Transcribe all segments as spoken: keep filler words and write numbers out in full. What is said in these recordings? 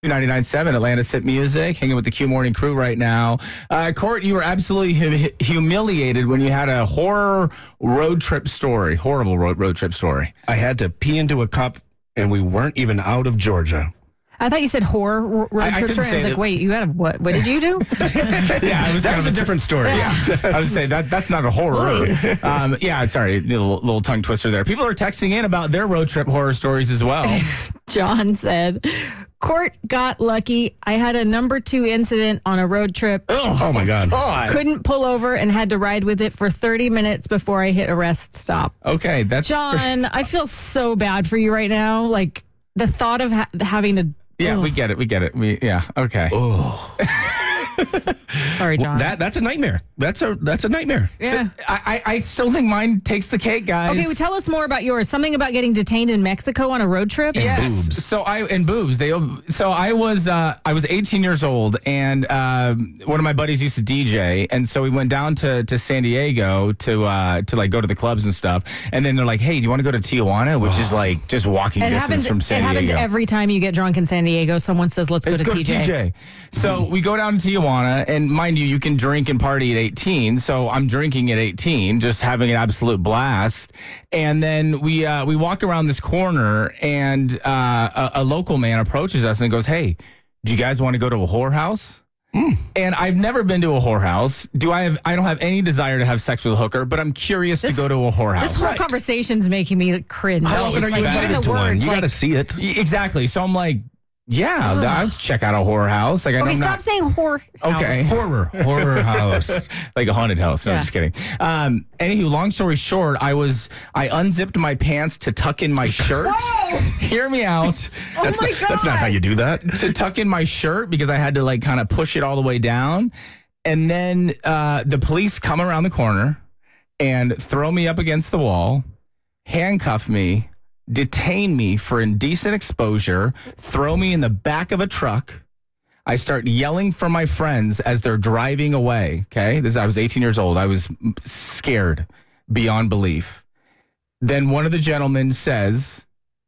ninety-nine point seven, Atlanta's Hit Music, hanging with the Q Morning crew right now. Uh, Court, you were absolutely hu- humiliated when you had a horror road trip story, horrible road, road trip story. I had to pee into a cup, and we weren't even out of Georgia. I thought you said horror road I- I trip couldn't story. I say was like, that- wait, you had a what? What did you do? Yeah, it was That kind was of a different story. Yeah, I was say that that's not a horror. Um, yeah, sorry, little, little tongue twister there. People are texting in about their road trip horror stories as well. John said, Court got lucky. I had a number two incident on a road trip. Oh, my God. God. Couldn't pull over and had to ride with it for thirty minutes before I hit a rest stop. Okay, that's John, I feel so bad for you right now. Like the thought of ha- having to. yeah, Ugh. we get it, we get it. We yeah, okay. Oh, Sorry, John. that that's a nightmare. That's a that's a nightmare. yeah. I, I I still think mine takes the cake, guys. Okay, well, tell us more about yours. Something about getting detained in Mexico on a road trip. Yes. boobs. So I and boobs. They so I was uh, I was eighteen years old, and um, one of my buddies used to D J, and so we went down to, to San Diego to uh, to like go to the clubs and stuff. And then they're like, "Hey, do you want to go to Tijuana?" Which is like just walking It distance happens. from It San happens Diego. every time you get drunk in San Diego. Someone says, "Let's go Let's to go T J." to T J. So we go down to Tijuana, and mind you, you can drink and party at eighteen. So I'm drinking at eighteen, just having an absolute blast. And then we uh, we walk around this corner, and uh, a, a local man approaches us and goes, "Hey, do you guys want to go to a whorehouse?" Mm. And I've never been to a whorehouse. Do I have? I don't have any desire to have sex with a hooker, but I'm curious This- to go to a whorehouse. This whole conversation's making me cringe. How often It's are you like, even invited the to one? words, You like- got to see it. Y- Exactly. So I'm like, yeah, th- I'll check out a whorehouse. Like I know Okay, I'm stop not, saying whore. Okay. house. Horror, horror house. like a haunted house. No, Yeah. I'm just kidding. Um, anywho, long story short, I was I unzipped my pants to tuck in my shirt. Hear me out. Oh That's my not, god! that's not how you do that. To tuck in my shirt because I had to like kind of push it all the way down, and then uh, the police come around the corner and throw me up against the wall, handcuff me, detain me for indecent exposure, throw me in the back of a truck. I start yelling for my friends as they're driving away. Okay. This I was eighteen years old. I was scared beyond belief. Then one of the gentlemen says,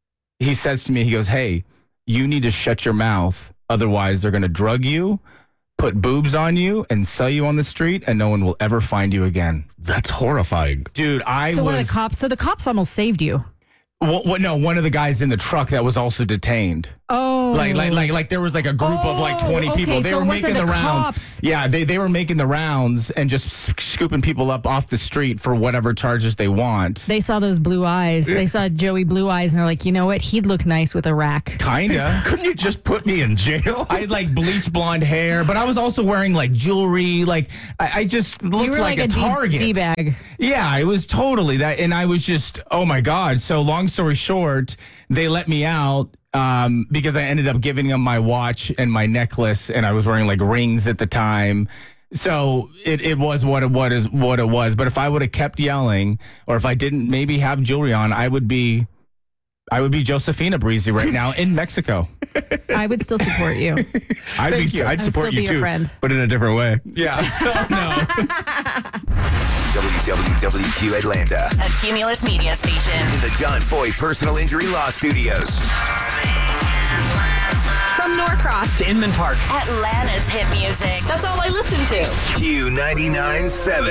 he says to me, he goes, "Hey, you need to shut your mouth. Otherwise, they're going to drug you, put boobs on you, and sell you on the street, and no one will ever find you again." That's horrifying. Dude, I So was. one of the cops. So the cops almost saved you. Well, well, no, one of the guys in the truck that was also detained. Oh, Like, like, like, like, there was like a group of like twenty Oh, okay, people. They so were it wasn't making the, the rounds. cops. Yeah, they, they were making the rounds and just s- scooping people up off the street for whatever charges they want. They saw those blue eyes. They saw Joey Blue Eyes, and they're like, you know what? He'd look nice with a rack. Kinda. Couldn't you just put me in jail? I had like bleached blonde hair, but I was also wearing like jewelry. Like I, I just looked You were like, like, a a D- target. D-bag. Yeah, it was totally that. And I was just, oh my God. So long story short, they let me out um, because I ended up giving them my watch and my necklace, and I was wearing like rings at the time. So it, it was what it, what is what it was. But if I would have kept yelling, or if I didn't maybe have jewelry on, I would be I would be Josefina Breezy right now in Mexico. I would still support you. I'd, be, you. I'd I'd support still you be your too, friend. but in a different way. Yeah. no. W W W Q Atlanta. A Cumulus Media station. In the John Foy Personal Injury Law Studios. From Norcross to Inman Park. Atlanta's hit music. That's all I listen to. Q ninety-nine point seven.